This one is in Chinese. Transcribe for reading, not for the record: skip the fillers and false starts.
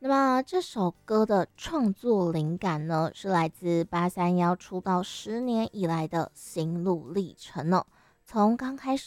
那么这首歌的创作灵感呢，是来自831出道10年以来的心路历程呢。从刚开始